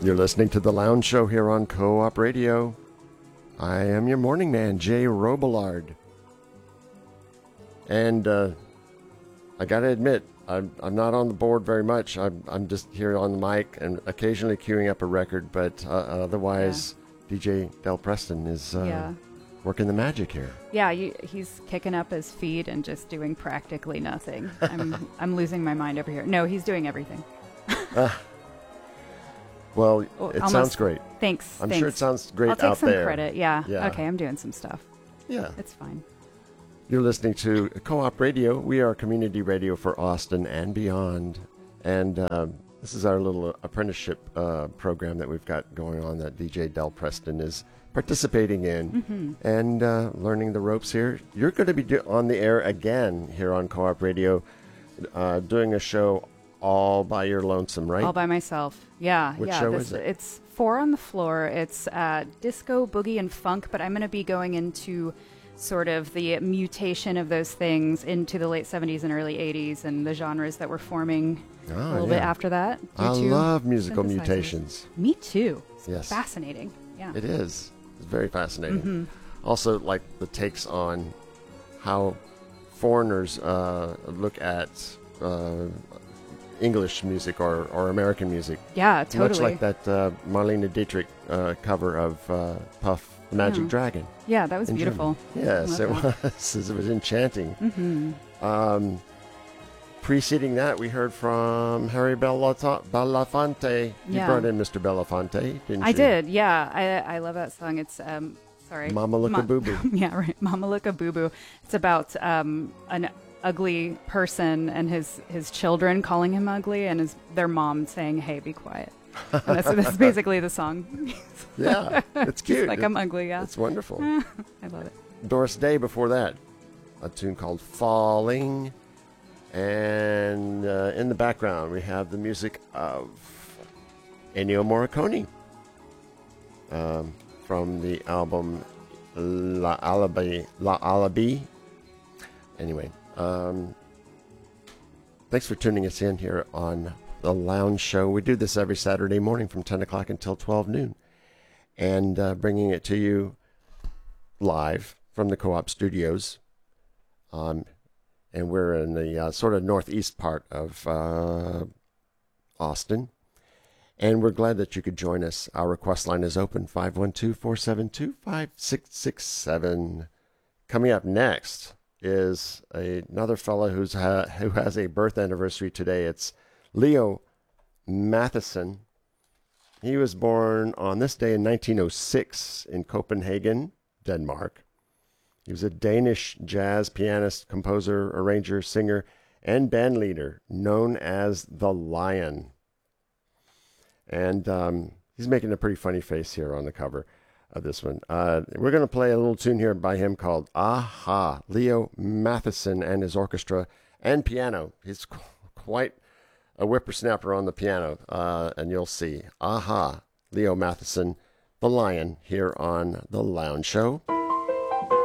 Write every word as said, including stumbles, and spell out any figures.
You're listening to The Lounge Show here on Co-op Radio. I am your morning man, Jay Robillard. And uh, I got to admit, I'm, I'm not on the board very much. I'm, I'm just here on the mic and occasionally queuing up a record, but uh, otherwise, yeah. D J Del Preston is uh, yeah. working the magic here. Yeah, you, he's kicking up his feet and just doing practically nothing. I'm I'm losing my mind over here. No, he's doing everything. uh, well, oh, it almost, sounds great. Thanks. I'm thanks. sure it sounds great out there. I'll take some there. credit. Yeah. yeah. Okay, I'm doing some stuff. Yeah. It's fine. You're listening to Co-op Radio. We are community radio for Austin and beyond. And uh, this is our little apprenticeship uh, program that we've got going on that D J Del Preston is participating in mm-hmm. and uh, learning the ropes here. You're going to be do- on the air again here on Co-op Radio, uh, doing a show all by your lonesome, right? All by myself. Yeah. Which yeah, show this, is it? It's Four on the Floor. It's uh, disco, boogie, and funk, but I'm going to be going into sort of the mutation of those things into the late seventies and early eighties and the genres that were forming oh, a little yeah. bit after that. I love musical mutations. Me too. It's yes. fascinating. Yeah. It is. It's very fascinating. Mm-hmm. Also, like the takes on how foreigners uh, look at uh, English music or, or American music. Yeah, totally. Much like that uh, Marlene Dietrich uh, cover of uh, Puff the Magic yeah. Dragon. Yeah, that was beautiful. Germany. Yes, it that. was. It was enchanting. Mm-hmm. Um, preceding that, we heard from Harry Belafonte. Belafonte. You yeah. brought in Mister Belafonte, didn't I you? did, yeah. I I love that song. It's, um, sorry. Mama Look a Boo Boo. Yeah, right. Mama Look a Boo Boo. It's about um, an ugly person and his, his children calling him ugly and his their mom saying, hey, be quiet. And that's, that's basically the song. Yeah, it's cute. Like, it, I'm ugly, yeah. It's wonderful. I love it. Doris Day before that, a tune called Falling. And uh, in the background, we have the music of Ennio Morricone um, from the album La Alibi. La Alibi. Anyway, um, thanks for tuning us in here on The Lounge Show. We do this every Saturday morning from ten o'clock until twelve noon. And uh, bringing it to you live from the Co-op Studios. Um, and we're in the uh, sort of northeast part of uh, Austin. And we're glad that you could join us. Our request line is open, five one two, four seven two, five six six seven. Coming up next is a, another fellow who's ha- who has a birth anniversary today. It's Leo Matheson. He was born on this day in nineteen oh six in Copenhagen, Denmark. He was a Danish jazz pianist, composer, arranger, singer, and band leader known as The Lion. And um, he's making a pretty funny face here on the cover of this one. Uh, we're going to play a little tune here by him called Aha, Leo Matheson and his orchestra and piano. He's qu- quite a whippersnapper on the piano, uh, and you'll see. Aha, Leo Matheson, The Lion, here on The Lounge Show.